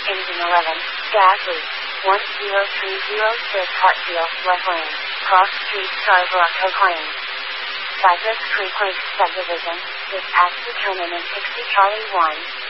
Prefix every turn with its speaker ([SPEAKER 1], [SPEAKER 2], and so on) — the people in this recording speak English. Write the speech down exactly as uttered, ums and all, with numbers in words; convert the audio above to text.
[SPEAKER 1] engine eleven, gas leak, one zero three zero six Hartfield, West Lane, Cross Street, Scarborough, Oakland. Cypress Creek Lake Subdivision, dispatch determinant sixty Charlie one.